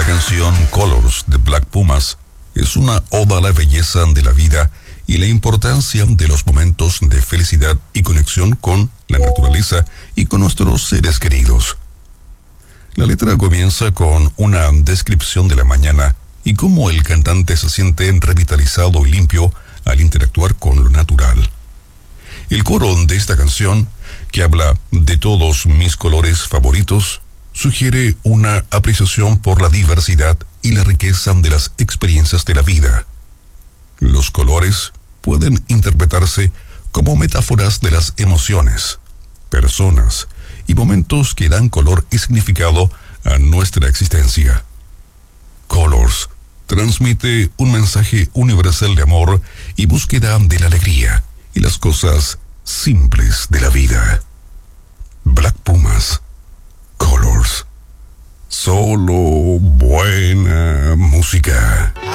canción Colors de Black Pumas es una oda a la belleza de la vida y la importancia de los momentos de felicidad y conexión con la naturaleza y con nuestros seres queridos. La letra comienza con una descripción de la mañana y cómo el cantante se siente revitalizado y limpio al interactuar con lo natural. El coro de esta canción, que habla de todos mis colores favoritos, sugiere una apreciación por la diversidad y la riqueza de las experiencias de la vida. Los colores pueden interpretarse como metáforas de las emociones, personas y momentos que dan color y significado a nuestra existencia. Colors transmite un mensaje universal de amor y búsqueda de la alegría y las cosas simples de la vida. Black Pumas, Colors. Solo buena música.